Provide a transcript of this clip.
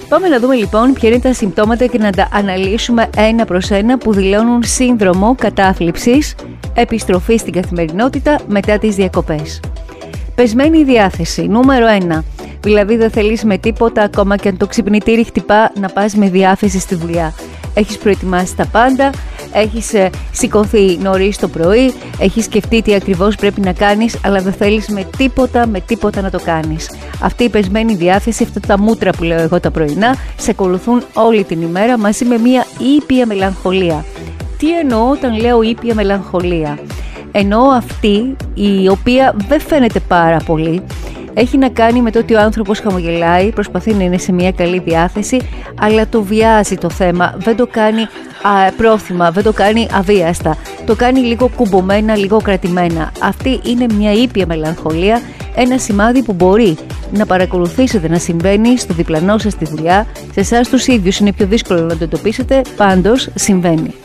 Πάμε να δούμε λοιπόν ποια είναι τα συμπτώματα και να τα αναλύσουμε ένα προς ένα που δηλώνουν σύνδρομο κατάθλιψης, επιστροφή στην καθημερινότητα μετά τις διακοπές. Πεσμένη διάθεση, νούμερο 1. Δηλαδή δεν θέλεις με τίποτα, ακόμα και αν το ξυπνητήρι χτυπά, να πας με διάθεση στη δουλειά. Έχεις προετοιμάσει τα πάντα, έχεις σηκωθεί νωρίς το πρωί, έχεις σκεφτεί τι ακριβώς πρέπει να κάνεις, αλλά δεν θέλεις με τίποτα να το κάνεις. Αυτή η πεσμένη διάθεση, αυτά τα μούτρα που λέω εγώ τα πρωινά, σε ακολουθούν όλη την ημέρα μαζί με μια ήπια μελαγχολία. Τι εννοώ όταν λέω ήπια μελαγχολία? Εννοώ αυτή η οποία δεν φαίνεται πάρα πολύ. Έχει να κάνει με το ότι ο άνθρωπος χαμογελάει, προσπαθεί να είναι σε μια καλή διάθεση, αλλά το βιάζει το θέμα, δεν το κάνει πρόθυμα, δεν το κάνει αβίαστα, το κάνει λίγο κουμπωμένα, λίγο κρατημένα. Αυτή είναι μια ήπια μελαγχολία, ένα σημάδι που μπορεί να παρακολουθήσετε να συμβαίνει στο διπλανό σας στη δουλειά, σε εσάς τους ίδιους είναι πιο δύσκολο να το εντοπίσετε, πάντως συμβαίνει.